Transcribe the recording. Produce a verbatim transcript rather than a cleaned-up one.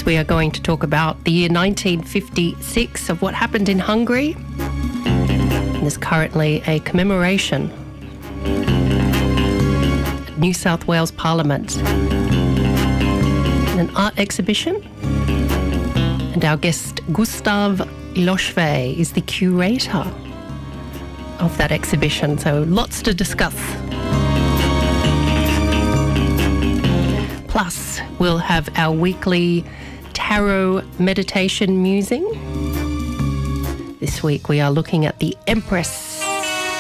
we are going to talk about the year nineteen fifty-six of what happened in Hungary. There's currently a commemoration at New South Wales Parliament, an art exhibition, and our guest Gustav Iloshve is the curator of that exhibition, so lots to discuss. Plus, we'll have our weekly tarot meditation musing. This week we are looking at the Empress